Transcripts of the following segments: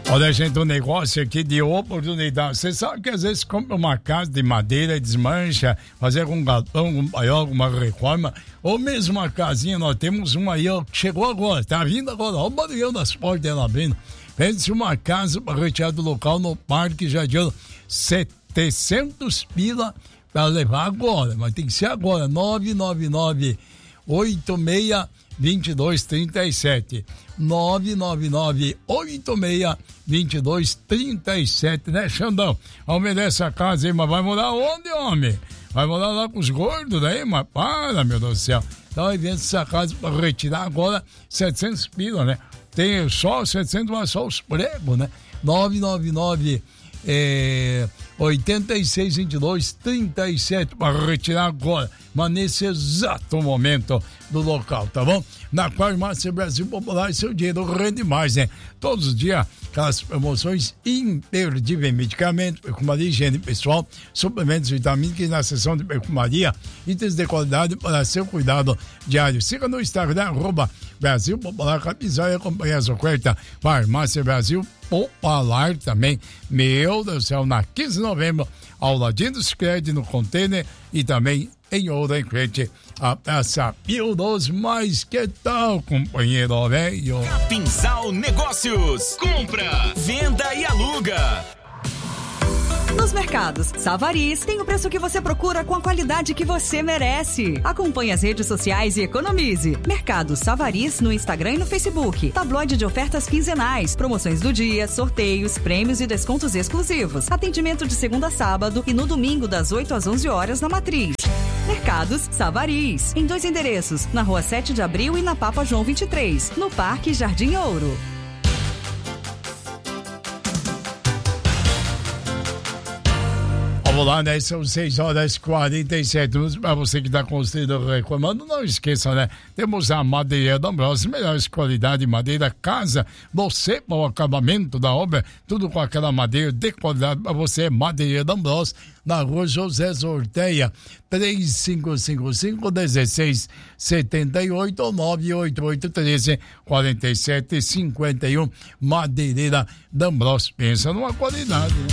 Olha, gente, um negócio aqui de oportunidade. Você sabe que às vezes compra uma casa de madeira e desmancha, fazer um galpão, um paiol, alguma reforma, ou mesmo uma casinha. Nós temos uma aí, ó, que chegou agora, tá vindo agora, ó, o barulhão das portas dela abrindo. Pense uma casa para retirar do local no Parque Jardim, 700 pila para levar agora, mas tem que ser agora, 999-86-2237. 999-86-2237, né, Xandão? Vamos vender essa casa aí, mas vai morar onde, homem? Vai morar lá com os gordos daí, mas para, meu Deus do céu. Então, aí vende essa casa para retirar agora 700 pila, né? Tem só 700, mas só os pregos, né? 999 86-22-37 para retirar agora, mas nesse exato momento do local, tá bom? Na Farmácia Brasil Popular, seu dinheiro rende mais, né? Todos os dias, aquelas promoções imperdíveis, medicamentos, perfumaria, higiene pessoal, suplementos vitamínicos na seção de perfumaria, itens de qualidade para seu cuidado diário. Siga no Instagram, @Brasil Popular Capinzal e acompanhe as ofertas. Farmácia Brasil Popular também, meu Deus do céu, na 15 de novembro, ao ladinho do Scred, no container, e também em Ouro, em frente à Praça Pio dos Mais. Que tal, companheiro velho? Capinzal Negócios, compra, venda e aluga. Nos mercados Savariz tem o preço que você procura com a qualidade que você merece. Acompanhe as redes sociais e economize. Mercado Savariz no Instagram e no Facebook. Tabloide de ofertas quinzenais, promoções do dia, sorteios, prêmios e descontos exclusivos. Atendimento de segunda a sábado e no domingo das 8 às 11 horas na Matriz. Mercados Savariz, em 2 endereços, na Rua 7 de Abril e na Papa João 23, no Parque Jardim Ouro. Vamos lá, né? São 6h47 para você que está construindo reclamando. Não esqueça, né? Temos a Madeira D'Ambrosio, melhores qualidade de madeira, casa, você para o acabamento da obra, tudo com aquela madeira de qualidade para você. Madeira D'Ambrosio, na Rua José Zorteia, 3555-1678 ou 988-13-4751. Madeireira D'Ambrosio, pensa numa qualidade, né?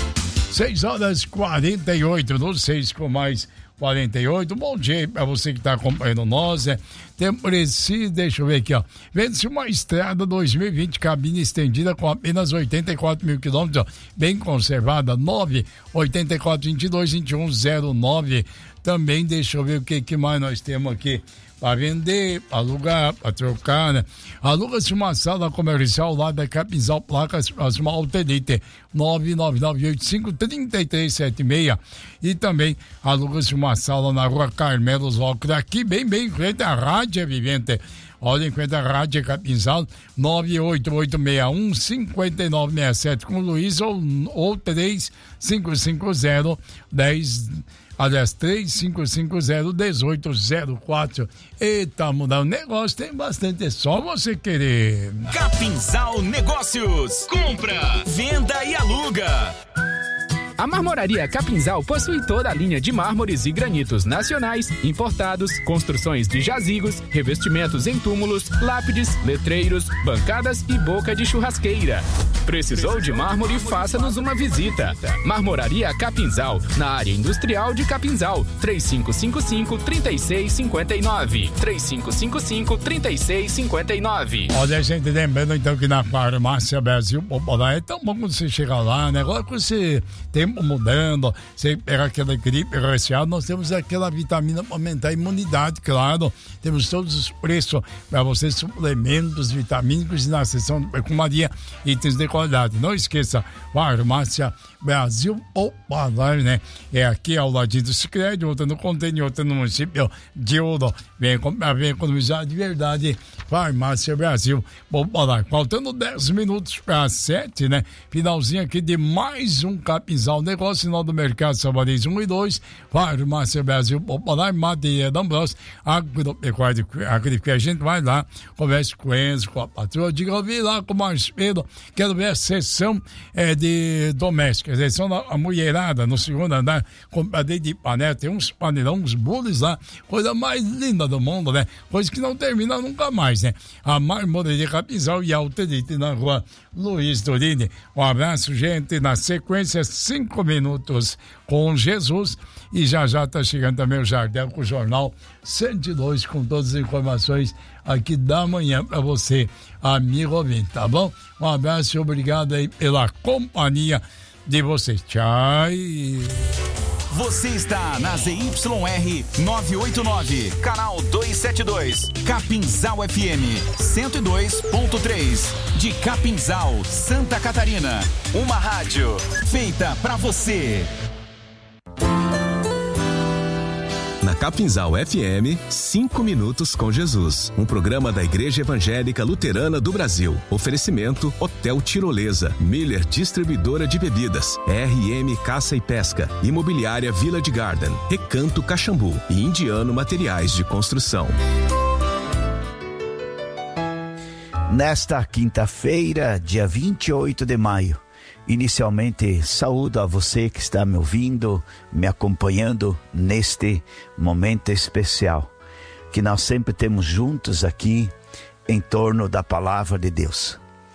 6h48, no 6 com mais 48. Bom dia para você que está acompanhando nós, né? Deixa eu ver aqui, ó. Vende-se uma estrada 2020, cabine estendida com apenas 84 mil quilômetros, bem conservada, 984-22-2109. Também deixa eu ver o que mais nós temos aqui. Para vender, para alugar, para trocar, né? Aluga-se uma sala comercial lá da Capinzal Placas, próxima ao Telite, 99985-3376. E também aluga-se uma sala na Rua Carmelos Walker, aqui bem em frente à Rádio Vivente. Olha, em frente à Rádio Capinzal, 98861-5967 com o Luiz ou 3550-1804. Eita, mudar o negócio tem bastante, é só você querer. Capinzal Negócios, compra, venda e aluga. A Marmoraria Capinzal possui toda a linha de mármores e granitos nacionais, importados, construções de jazigos, revestimentos em túmulos, lápides, letreiros, bancadas e boca de churrasqueira. Precisou de mármore? Faça-nos uma visita. Marmoraria Capinzal, na área industrial de Capinzal, 3555-3659. 3555-3659. Olha, gente, lembrando então que na Farmácia Brasil Popular é tão bom quando você chega lá, né? Agora que você tem mudando, você pega aquela gripe resfriada, nós temos aquela vitamina para aumentar a imunidade, claro. Temos todos os preços para você, suplementos vitamínicos na seção de perfumaria, itens de qualidade. Não esqueça, Farmácia Brasil Popular, né? É aqui ao ladinho do Scred, outra no container, outra no município de Ouro. Vem comprar, vem economizar de verdade. Farmácia Brasil Popular. Faltando 10 minutos para 7, né? Finalzinho aqui de mais um Capinzal Negócio, final do Mercado Savariz 1 e 2, Farmácia Brasil Popular, Madeira D'Ambrosio, Agropecuária a gente vai lá, converse com eles, com a patroa, diga, eu vi lá com o Marcelo, quero ver houver sessão de doméstica, sessão a mulherada no segundo andar, com padeiro de panela, tem uns panelão, uns bolos lá, coisa mais linda do mundo, né? Coisa que não termina nunca mais, né? A Marmoraria Capinzal e Alto Edite, na rua Luiz Dorini. Um abraço, gente. Na sequência, 5 minutos com Jesus. E já tá chegando também o Jardel com o Jornal 102, com todas as informações aqui da manhã para você, amigo ouvinte, tá bom? Um abraço e obrigado aí pela companhia de vocês. Tchau. Você está na ZYR 989, canal 272, Capinzal FM 102.3, de Capinzal, Santa Catarina. Uma rádio feita pra você. Na Capinzal FM, 5 minutos com Jesus. Um programa da Igreja Evangélica Luterana do Brasil. Oferecimento Hotel Tirolesa, Miller Distribuidora de Bebidas, RM Caça e Pesca, Imobiliária Village Garden, Recanto Caxambu e Indiano Materiais de Construção. Nesta quinta-feira, dia 28 de maio, inicialmente saúdo a você que está me ouvindo, me acompanhando neste momento especial, que nós sempre temos juntos aqui em torno da palavra de Deus.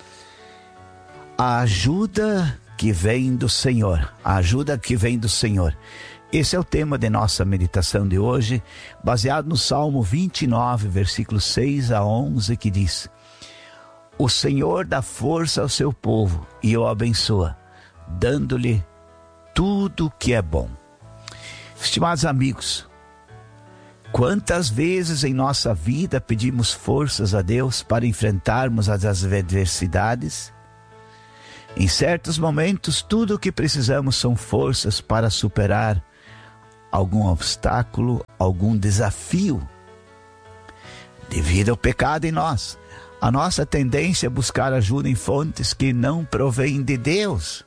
A ajuda que vem do Senhor, a ajuda que vem do Senhor. Esse é o tema de nossa meditação de hoje, baseado no Salmo 29, versículos 6 a 11, que diz: o Senhor dá força ao seu povo e o abençoa, dando-lhe tudo que é bom. Estimados amigos, quantas vezes em nossa vida pedimos forças a Deus para enfrentarmos as adversidades? Em certos momentos, tudo o que precisamos são forças para superar algum obstáculo, algum desafio. Devido ao pecado em nós, a nossa tendência é buscar ajuda em fontes que não provêm de Deus.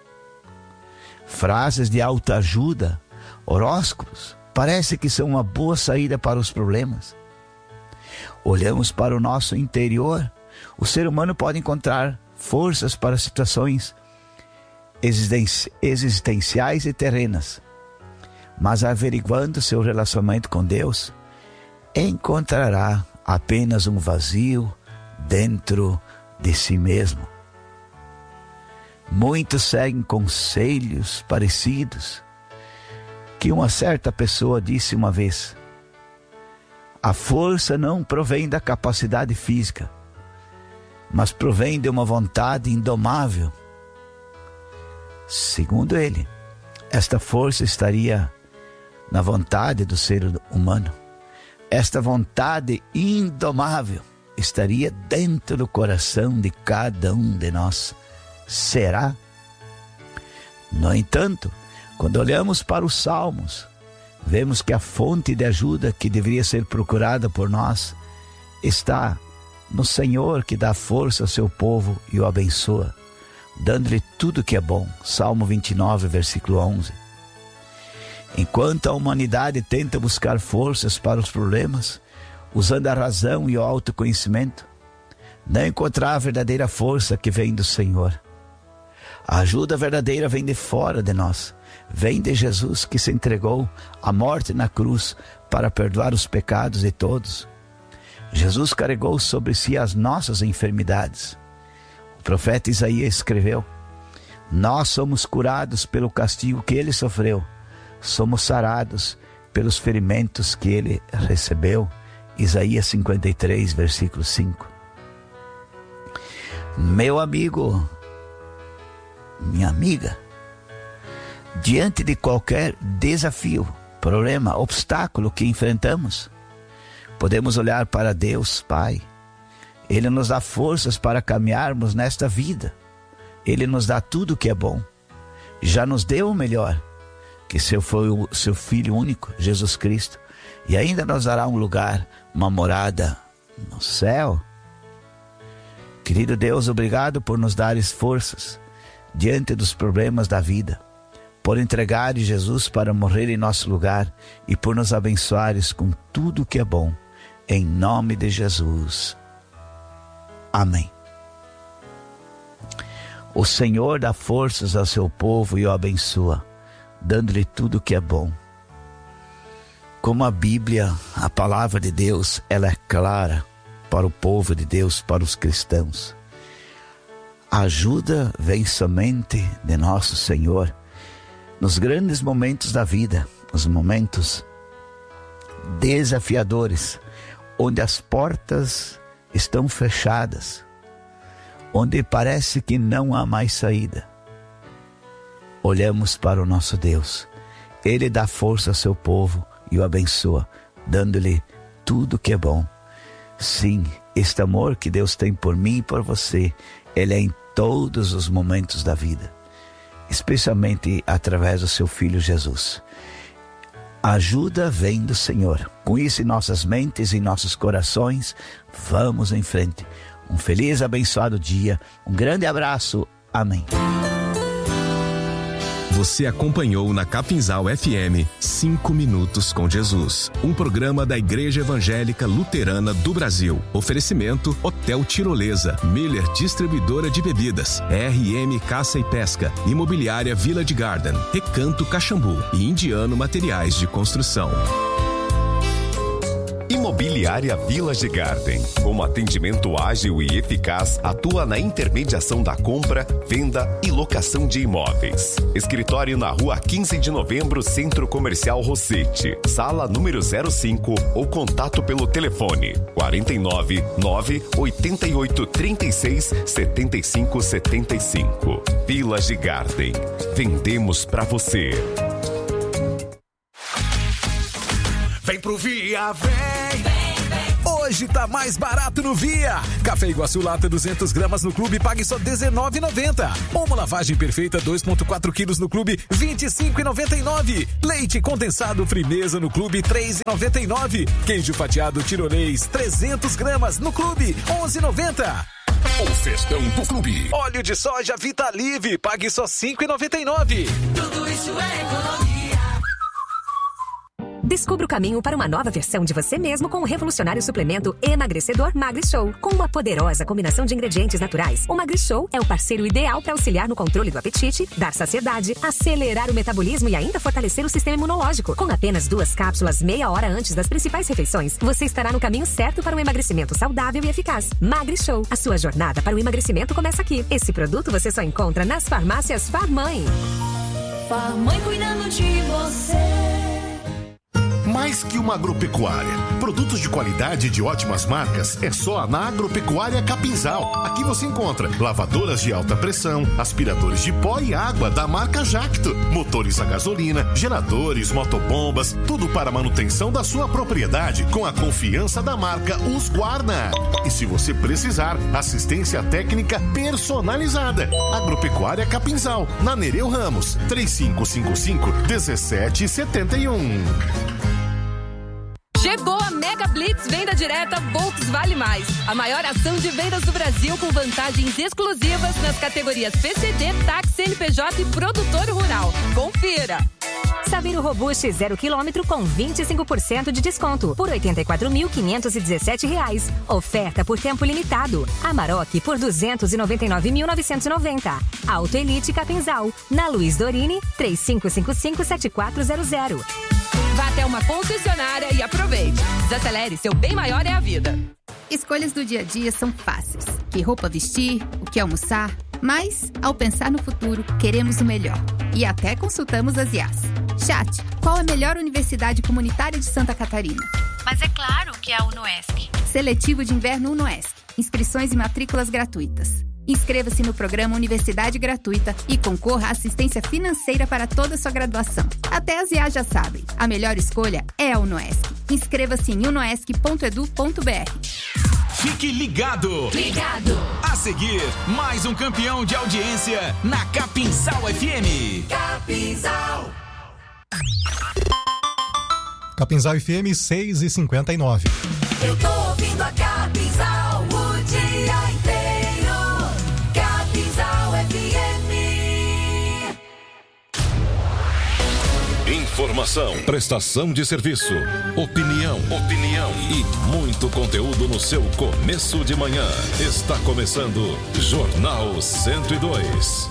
Frases de autoajuda, horóscopos, parece que são uma boa saída para os problemas. Olhamos para o nosso interior, o ser humano pode encontrar forças para situações existenciais e terrenas, mas averiguando seu relacionamento com Deus, encontrará apenas um vazio dentro de si mesmo. Muitos seguem conselhos parecidos que uma certa pessoa disse uma vez: a força não provém da capacidade física, mas provém de uma vontade indomável. Segundo ele, esta força estaria na vontade do ser humano. Esta vontade indomável estaria dentro do coração de cada um de nós. Será? No entanto, quando olhamos para os Salmos, vemos que a fonte de ajuda que deveria ser procurada por nós está no Senhor, que dá força ao seu povo e o abençoa, dando-lhe tudo que é bom. Salmo 29, versículo 11. Enquanto a humanidade tenta buscar forças para os problemas, usando a razão e o autoconhecimento, não encontrar a verdadeira força que vem do Senhor. A ajuda verdadeira vem de fora de nós, vem de Jesus, que se entregou à morte na cruz para perdoar os pecados de todos. Jesus carregou sobre si as nossas enfermidades. O profeta Isaías escreveu: nós somos curados pelo castigo que ele sofreu, somos sarados pelos ferimentos que ele recebeu. Isaías 53, versículo 5. Meu amigo, minha amiga, diante de qualquer desafio, problema, obstáculo que enfrentamos, podemos olhar para Deus Pai. Ele nos dá forças para caminharmos nesta vida. Ele nos dá tudo que é bom. Já nos deu o melhor, que foi o seu Filho único, Jesus Cristo. E ainda nos dará um lugar, uma morada no céu. Querido Deus, obrigado por nos dares forças diante dos problemas da vida, por entregares Jesus para morrer em nosso lugar e por nos abençoares com tudo que é bom. Em nome de Jesus. Amém. O Senhor dá forças ao seu povo e o abençoa, dando-lhe tudo que é bom. Como a Bíblia, a palavra de Deus, ela é clara para o povo de Deus, para os cristãos. A ajuda vem somente de nosso Senhor nos grandes momentos da vida, os momentos desafiadores, onde as portas estão fechadas, onde parece que não há mais saída. Olhamos para o nosso Deus. Ele dá força ao seu povo e o abençoa, dando-lhe tudo que é bom. Sim, este amor que Deus tem por mim e por você, ele é em todos os momentos da vida, especialmente através do seu Filho Jesus. A ajuda vem do Senhor. Com isso em nossas mentes e em nossos corações, vamos em frente. Um feliz, abençoado dia. Um grande abraço. Amém. Você acompanhou na Capinzal FM 5 Minutos com Jesus, um programa da Igreja Evangélica Luterana do Brasil. Oferecimento Hotel Tirolesa, Miller Distribuidora de Bebidas, RM Caça e Pesca, Imobiliária Village Garden, Recanto Caxambu e Indiano Materiais de Construção. Imobiliária Village Garden, com atendimento ágil e eficaz, atua na intermediação da compra, venda e locação de imóveis. Escritório na Rua 15 de Novembro, Centro Comercial Rossete, sala número 05 ou contato pelo telefone 49 988 36 75 75. Village Garden. Vendemos pra você. Vem pro Via, vem! Hoje tá mais barato no Via. Café Iguaçu lata 200 gramas no clube, pague só R$19,90. Uma lavagem perfeita 2,4 quilos no clube, R$25,99. Leite condensado Frimeza no clube, R$3,99. Queijo fatiado Tirolês 300 gramas no clube, R$11,90. O festão do clube. Óleo de soja Vitalive, pague só R$5,99. Tudo isso é economia. Descubra o caminho para uma nova versão de você mesmo com o revolucionário suplemento emagrecedor MagriShow. Com uma poderosa combinação de ingredientes naturais, o MagriShow é o parceiro ideal para auxiliar no controle do apetite, dar saciedade, acelerar o metabolismo e ainda fortalecer o sistema imunológico. Com apenas 2 cápsulas meia hora antes das principais refeições, você estará no caminho certo para um emagrecimento saudável e eficaz. MagriShow, a sua jornada para o emagrecimento começa aqui. Esse produto você só encontra nas farmácias Farmãe. Farmãe cuidando de você. Mais que uma agropecuária. Produtos de qualidade e de ótimas marcas é só na Agropecuária Capinzal. Aqui você encontra lavadoras de alta pressão, aspiradores de pó e água da marca Jacto, motores a gasolina, geradores, motobombas, tudo para a manutenção da sua propriedade com a confiança da marca Husqvarna. E se você precisar, assistência técnica personalizada. Agropecuária Capinzal, na Nereu Ramos, 3555-1771. Chegou a Mega Blitz Venda Direta Volks Vale Mais. A maior ação de vendas do Brasil com vantagens exclusivas nas categorias PCD, táxi, CNPJ e produtor rural. Confira! Saveiro Robuste 0 km com 25% de desconto por R$ 84.517. Oferta por tempo limitado. Amarok por R$ 299.990. Auto Elite Capinzal. Na Luiz Dorini, 3555-7400. Vá até uma concessionária e aproveite. Desacelere, seu bem maior é a vida. Escolhas do dia a dia são fáceis. Que roupa vestir, o que almoçar. Mas, ao pensar no futuro, queremos o melhor. E até consultamos as IAs. Chat, qual a melhor universidade comunitária de Santa Catarina? Mas é claro que é a UNOESC. Seletivo de inverno UNOESC. Inscrições e matrículas gratuitas. Inscreva-se no programa Universidade Gratuita e concorra à assistência financeira para toda a sua graduação. Até as IAs já sabem, a melhor escolha é a UNOESC. Inscreva-se em unoesc.edu.br. Fique ligado! Ligado! A seguir, mais um campeão de audiência na Capinzal FM. Capinzal. Capinzal FM 6h59. Eu tô ouvindo a Capinzal o dia inteiro. Capinzal FM. Informação, prestação de serviço, opinião e muito conteúdo no seu começo de manhã. Está começando Jornal 102.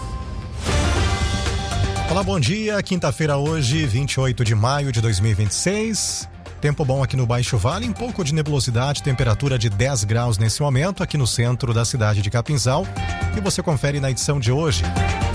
Olá, bom dia. Quinta-feira hoje, 28 de maio de 2026. Tempo bom aqui no Baixo Vale, um pouco de nebulosidade, temperatura de 10 graus nesse momento aqui no centro da cidade de Capinzal. E você confere na edição de hoje.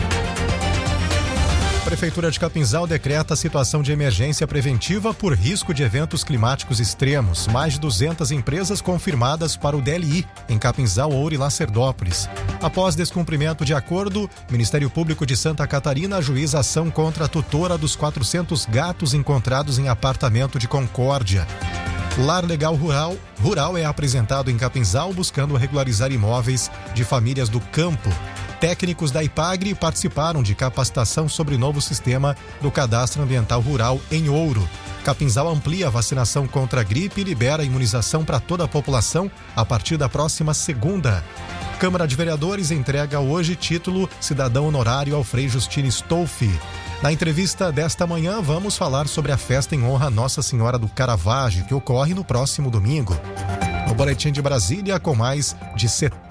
A Prefeitura de Capinzal decreta situação de emergência preventiva por risco de eventos climáticos extremos. Mais de 200 empresas confirmadas para o DLI em Capinzal, Ouro e Lacerdópolis. Após descumprimento de acordo, Ministério Público de Santa Catarina ajuiza ação contra a tutora dos 400 gatos encontrados em apartamento de Concórdia. Lar Legal Rural é apresentado em Capinzal buscando regularizar imóveis de famílias do campo. Técnicos da IPAGRE participaram de capacitação sobre o novo sistema do Cadastro Ambiental Rural em Ouro. Capinzal amplia a vacinação contra a gripe e libera a imunização para toda a população a partir da próxima segunda. Câmara de Vereadores entrega hoje título Cidadão Honorário ao Frei Justino Stolfi. Na entrevista desta manhã, vamos falar sobre a festa em honra a Nossa Senhora do Caravaggio, que ocorre no próximo domingo. No Boletim de Brasília, com mais de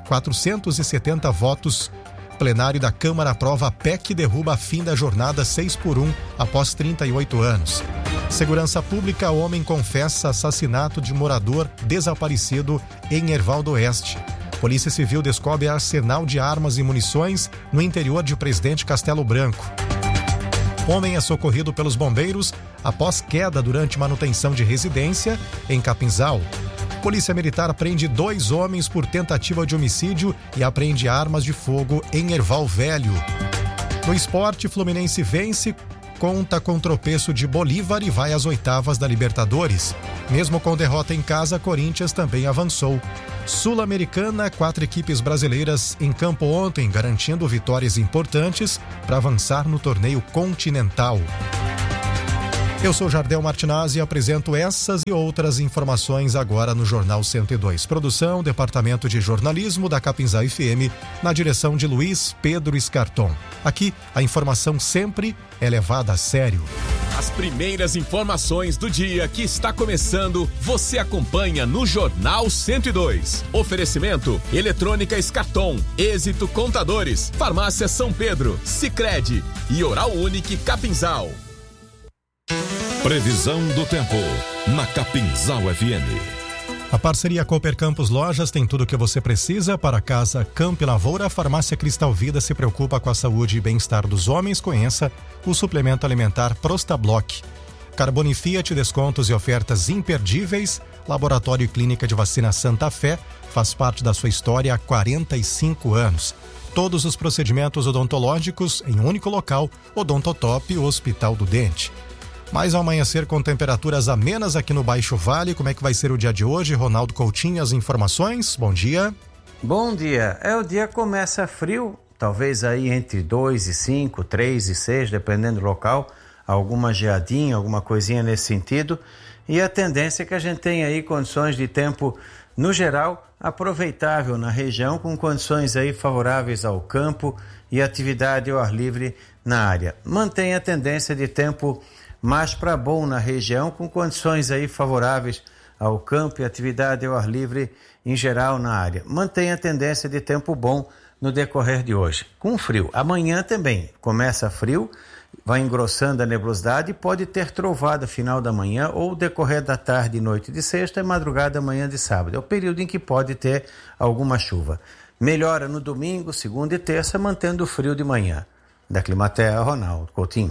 470 votos, plenário da Câmara aprova a PEC que derruba a fim da jornada 6x1 após 38 anos. Segurança Pública, homem confessa assassinato de morador desaparecido em Erval do Oeste. Polícia Civil descobre arsenal de armas e munições no interior de Presidente Castelo Branco. Homem é socorrido pelos bombeiros após queda durante manutenção de residência em Capinzal. Polícia Militar prende 2 homens por tentativa de homicídio e apreende armas de fogo em Erval Velho. No esporte, Fluminense vence, conta com tropeço de Bolívar e vai às oitavas da Libertadores. Mesmo com derrota em casa, Corinthians também avançou. Sul-Americana, 4 equipes brasileiras em campo ontem, garantindo vitórias importantes para avançar no torneio continental. Eu sou Jardel Martinazzi e apresento essas e outras informações agora no Jornal 102. Produção, Departamento de Jornalismo da Capinzal FM, na direção de Luiz Pedro Escarton. Aqui, a informação sempre é levada a sério. As primeiras informações do dia que está começando, você acompanha no Jornal 102. Oferecimento, Eletrônica Escarton, Êxito Contadores, Farmácia São Pedro, Sicredi e Oral Unique Capinzal. Previsão do tempo na Capinzal FM. A parceria Cooper Campos Lojas tem tudo o que você precisa para casa, campo e lavoura. A Farmácia Cristal Vida se preocupa com a saúde e bem-estar dos homens. Conheça o suplemento alimentar Prostablock. Carbone Fiat, descontos e ofertas imperdíveis. Laboratório e Clínica de Vacina Santa Fé faz parte da sua história há 45 anos. Todos os procedimentos odontológicos em um único local, Odontotop, o Hospital do Dente. Mais ao amanhecer com temperaturas amenas aqui no Baixo Vale. Como é que vai ser o dia de hoje? Ronaldo Coutinho, as informações. Bom dia. Bom dia. O dia começa frio, talvez aí entre 2 e 5, 3 e 6, dependendo do local. Alguma geadinha, alguma coisinha nesse sentido. E a tendência é que a gente tenha aí condições de tempo, no geral, aproveitável na região, com condições aí favoráveis ao campo e atividade ao ar livre na área. Mantém a tendência de tempo mais para bom na região, com condições aí favoráveis ao campo e atividade ao ar livre em geral na área. Mantém a tendência de tempo bom no decorrer de hoje. Com frio. Amanhã também começa frio, vai engrossando a nebulosidade e pode ter trovada final da manhã ou decorrer da tarde e noite de sexta e madrugada manhã de sábado. É o período em que pode ter alguma chuva. Melhora no domingo, segunda e terça, mantendo o frio de manhã. Da Climatea, Ronaldo Coutinho.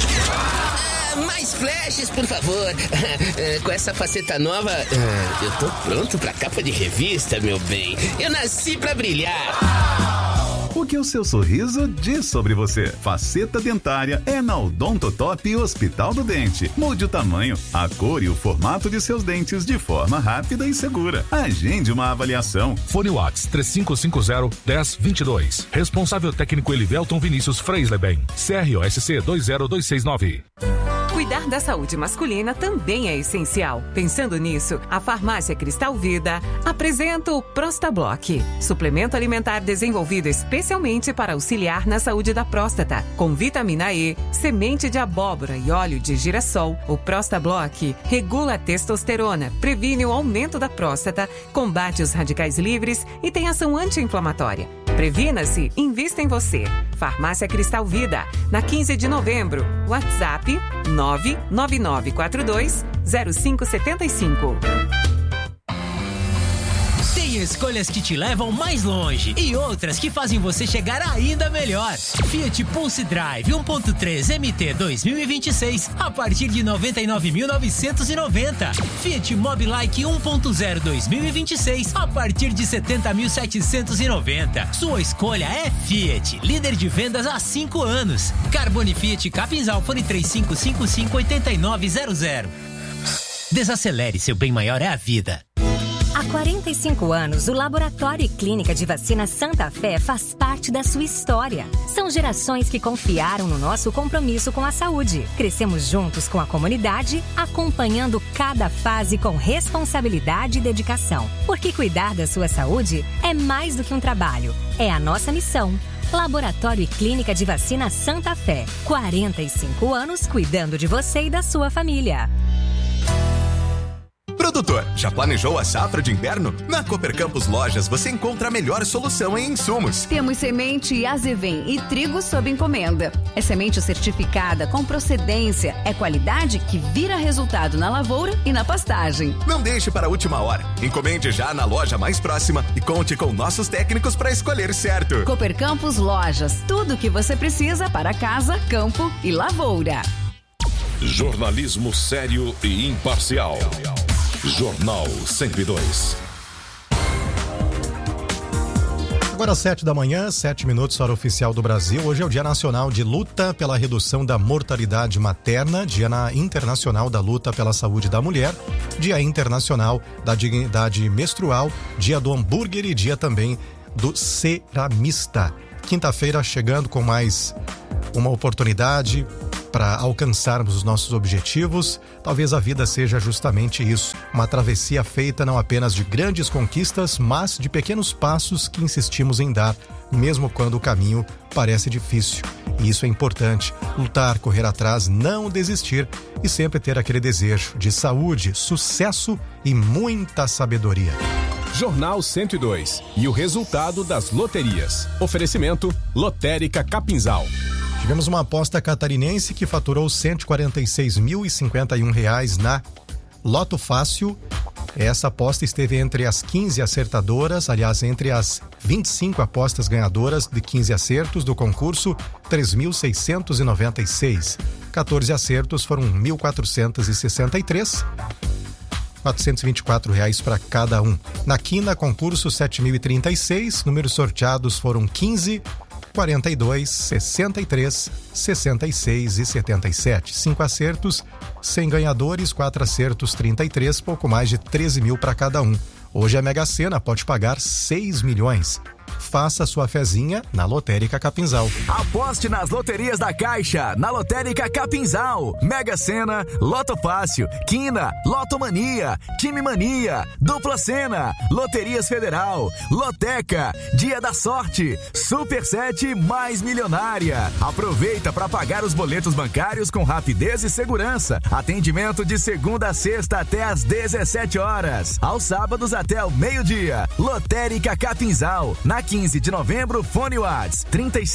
Mais flashes, por favor. Com essa faceta nova, eu tô pronto pra capa de revista, meu bem. Eu nasci pra brilhar. O que o seu sorriso diz sobre você? Faceta dentária é na Odontotop Hospital do Dente. Mude o tamanho, a cor e o formato de seus dentes de forma rápida e segura. Agende uma avaliação. Fone Whats 3550-1022. Responsável técnico Elivelton Vinícius Freisleben. CROSC 20269. Cuidar da saúde masculina também é essencial. Pensando nisso, a Farmácia Cristal Vida apresenta o Prostablock, suplemento alimentar desenvolvido especialmente para auxiliar na saúde da próstata. Com vitamina E, semente de abóbora e óleo de girassol, o Prostablock regula a testosterona, previne o aumento da próstata, combate os radicais livres e tem ação anti-inflamatória. Previna-se, invista em você. Farmácia Cristal Vida, na 15 de novembro. WhatsApp 999420575. Tem escolhas que te levam mais longe e outras que fazem você chegar ainda melhor. Fiat Pulse Drive 1.3 MT 2026 a partir de 99.990. Fiat Mobilike 1.0 2026 a partir de 70.790. Sua escolha é Fiat, líder de vendas há 5 anos. Carbone Fiat Capinzal, fone 3555-8900. Desacelere, seu bem maior é a vida. Há 45 anos, o Laboratório e Clínica de Vacina Santa Fé faz parte da sua história. São gerações que confiaram no nosso compromisso com a saúde. Crescemos juntos com a comunidade, acompanhando cada fase com responsabilidade e dedicação. Porque cuidar da sua saúde é mais do que um trabalho, é a nossa missão. Laboratório e Clínica de Vacina Santa Fé. 45 anos cuidando de você e da sua família. Produtor, já planejou a safra de inverno? Na Cooper Campus Lojas você encontra a melhor solução em insumos. Temos semente Azevém e trigo sob encomenda. É semente certificada com procedência, é qualidade que vira resultado na lavoura e na pastagem. Não deixe para a última hora. Encomende já na loja mais próxima e conte com nossos técnicos para escolher certo. Cooper Campus Lojas, tudo o que você precisa para casa, campo e lavoura. Jornalismo sério e imparcial. Jornal 102. Agora 7 da manhã, 7 minutos, hora oficial do Brasil. Hoje é o Dia Nacional de Luta pela Redução da Mortalidade Materna, Dia Internacional da Luta pela Saúde da Mulher, Dia Internacional da Dignidade Menstrual, Dia do Hambúrguer e Dia também do Ceramista. Quinta-feira chegando com mais uma oportunidade para alcançarmos os nossos objetivos. Talvez a vida seja justamente isso, uma travessia feita não apenas de grandes conquistas, mas de pequenos passos que insistimos em dar, mesmo quando o caminho parece difícil. E isso é importante, lutar, correr atrás, não desistir e sempre ter aquele desejo de saúde, sucesso e muita sabedoria. Jornal 102 e o resultado das loterias. Oferecimento Lotérica Capinzal. Tivemos uma aposta catarinense que faturou R$ 146.051 na Loto Fácil. Essa aposta esteve entre as 15 acertadoras, aliás, entre as 25 apostas ganhadoras de 15 acertos do concurso, 3.696. 14 acertos foram 1.463. R$ 424 para cada um. Na quina, concurso 7.036, números sorteados foram 15, 42, 63, 66 e 77. 5 acertos, 100 ganhadores, 4 acertos, 33, pouco mais de 13 mil para cada um. Hoje a Mega Sena pode pagar 6 milhões. Faça sua fezinha na Lotérica Capinzal. Aposte nas loterias da Caixa, na Lotérica Capinzal. Mega Sena, Loto Fácil, Quina, Lotomania, Time Mania, Dupla Sena, Loterias Federal, Loteca, Dia da Sorte, Super 7 mais Milionária. Aproveita para pagar os boletos bancários com rapidez e segurança. Atendimento de segunda a sexta até às 17 horas. Aos sábados até o meio-dia. Lotérica Capinzal, na 15 de novembro, fone Whats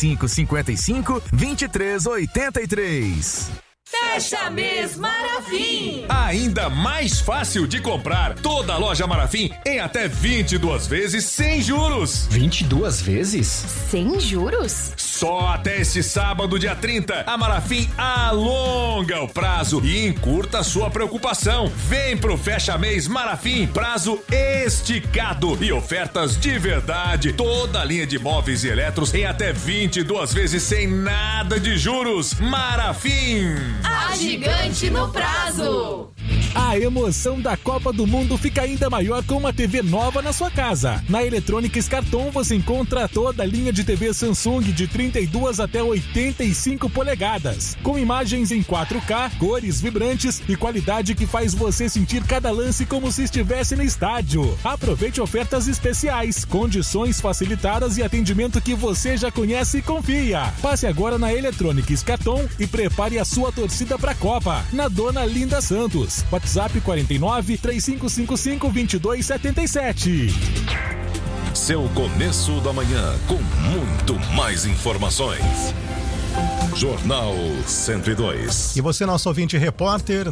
3555-2383. Fecha mês Marafim. Ainda mais fácil de comprar. Toda a loja Marafim em até 22 vezes sem juros. 22 vezes? Sem juros? Só até esse sábado, dia 30, a Marafim alonga o prazo e encurta sua preocupação. Vem pro Fecha Mês Marafim, prazo esticado e ofertas de verdade. Toda a linha de móveis e eletros em até 22 vezes sem nada de juros. Marafim. A gigante no prazo. A emoção da Copa do Mundo fica ainda maior com uma TV nova na sua casa. Na Eletrônica Escarton você encontra toda a linha de TV Samsung de 32 até 85 polegadas, com imagens em 4K, cores vibrantes e qualidade que faz você sentir cada lance como se estivesse no estádio. Aproveite ofertas especiais, condições facilitadas e atendimento que você já conhece e confia. Passe agora na Eletrônica Escarton e prepare a sua torcida para a Copa, na Dona Linda Santos. WhatsApp 49 3555 2277. Seu começo da manhã com muito mais informações. Jornal 102. E você, nosso ouvinte repórter,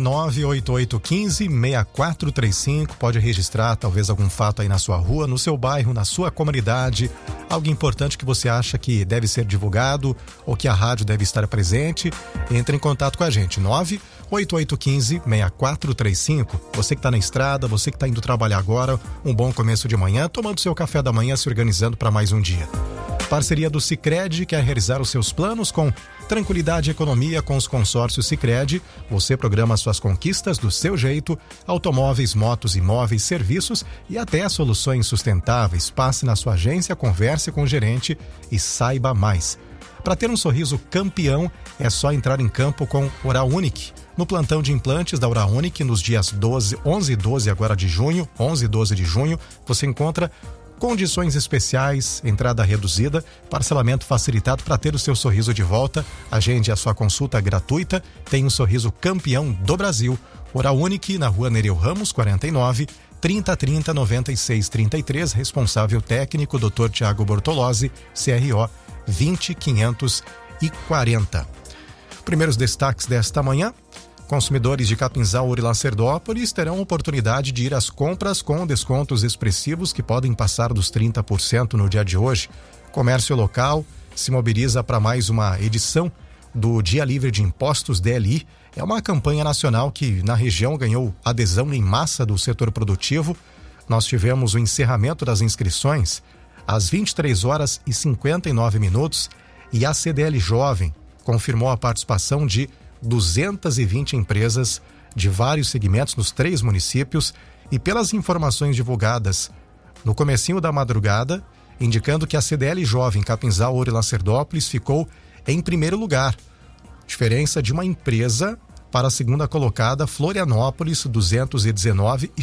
98815-6435, pode registrar talvez algum fato aí na sua rua, no seu bairro, na sua comunidade, algo importante que você acha que deve ser divulgado ou que a rádio deve estar presente. Entre em contato com a gente, 98815-6435. Você que está na estrada, você que está indo trabalhar agora, um bom começo de manhã, tomando seu café da manhã, se organizando para mais um dia. Parceria do Sicredi quer realizar os seus planos com tranquilidade e economia com os consórcios Sicredi. Você programa suas conquistas do seu jeito, automóveis, motos, imóveis, serviços e até soluções sustentáveis. Passe na sua agência, converse com o gerente e saiba mais. Para ter um sorriso campeão, é só entrar em campo com Oral Unique. No plantão de implantes da Oral Unique, nos dias 11 e 12 agora de junho, 11 e 12 de junho, você encontra condições especiais, entrada reduzida, parcelamento facilitado para ter o seu sorriso de volta. Agende a sua consulta gratuita. Tem um sorriso campeão do Brasil. Oral Unique, na rua Nereu Ramos, 49, 3030 9633. Responsável técnico, Dr. Tiago Bortolozzi, CRO 20540. Primeiros destaques desta manhã. Consumidores de Capinzal, Ouro e Lacerdópolis terão oportunidade de ir às compras com descontos expressivos que podem passar dos 30% no dia de hoje. Comércio local se mobiliza para mais uma edição do Dia Livre de Impostos, DLI. É uma campanha nacional que na região ganhou adesão em massa do setor produtivo. Nós tivemos o encerramento das inscrições às 23h59 e a CDL Jovem confirmou a participação de 220 empresas de vários segmentos nos 3 municípios e pelas informações divulgadas no comecinho da madrugada, indicando que a CDL Jovem Capinzal, Ouro e Lacerdópolis ficou em primeiro lugar. Diferença de uma empresa para a segunda colocada, Florianópolis, 219, e